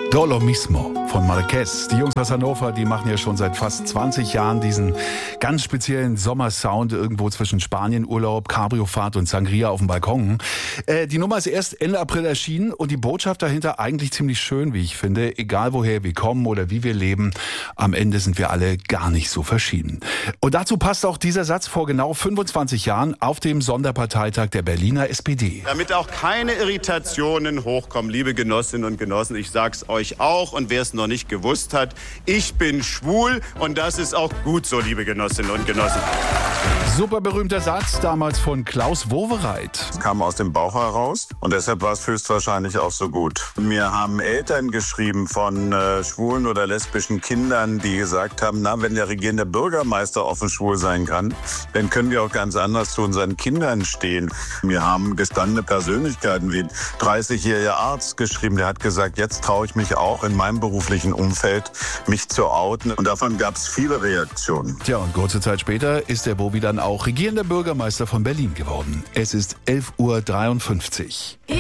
Dolo Mismo von Marquez. Die Jungs aus Hannover, die machen ja schon seit fast 20 Jahren diesen ganz speziellen Sommersound irgendwo zwischen Spanien-Urlaub, Cabrio-Fahrt und Sangria auf dem Balkon. Die Nummer ist erst Ende April erschienen und die Botschaft dahinter eigentlich ziemlich schön, wie ich finde. Egal woher wir kommen oder wie wir leben, am Ende sind wir alle gar nicht so verschieden. Und dazu passt auch dieser Satz vor genau 25 Jahren auf dem Sonderparteitag der Berliner SPD. Damit auch keine Irritationen hochkommen, liebe Genossinnen und Genossen, ich sag's euch auch und wer es noch nicht gewusst hat, ich bin schwul und das ist auch gut so, liebe Genossinnen und Genossen. Super berühmter Satz, damals von Klaus Wowereit. Es kam aus dem Bauch heraus und deshalb war es höchstwahrscheinlich auch so gut. Mir haben Eltern geschrieben von schwulen oder lesbischen Kindern, die gesagt haben, na, wenn der regierende Bürgermeister offen schwul sein kann, dann können wir auch ganz anders zu unseren Kindern stehen. Mir haben gestandene Persönlichkeiten wie ein 30-jähriger Arzt geschrieben, der hat gesagt, jetzt traue ich mich auch in meinem beruflichen Umfeld, mich zu outen. Und davon gab es viele Reaktionen. Tja, und kurze Zeit später ist der Bobi dann auch regierender Bürgermeister von Berlin geworden. Es ist 11:53 Uhr.